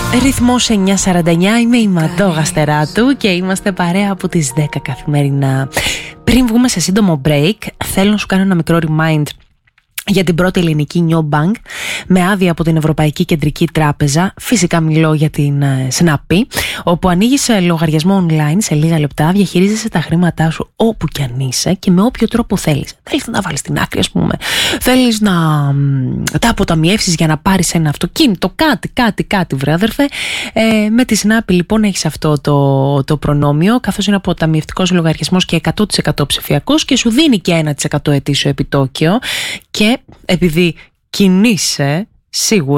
Ρυθμός 9.49, είμαι η Μαντώ Γαστεράτου και είμαστε παρέα από τις 10 καθημερινά. Πριν βγούμε σε σύντομο break, θέλω να σου κάνω ένα μικρό remind για την πρώτη ελληνική Neobank με άδεια από την Ευρωπαϊκή Κεντρική Τράπεζα. Φυσικά μιλώ για την Snappi, όπου ανοίγεις λογαριασμό online σε λίγα λεπτά, διαχειρίζεσαι τα χρήματά σου όπου κι αν είσαι και με όποιο τρόπο θέλεις. Θέλεις να τα βάλεις στην άκρη, ας πούμε. Θέλεις να τα αποταμιεύσεις για να πάρεις ένα αυτοκίνητο, κάτι, βρε αδερφέ. Με τη Snappi λοιπόν έχεις αυτό το προνόμιο, καθώς είναι αποταμιευτικός λογαριασμός και 100% ψηφιακός και σου δίνει και 1% ετήσιο επιτόκιο. Και επειδή κινείσαι, σίγουρα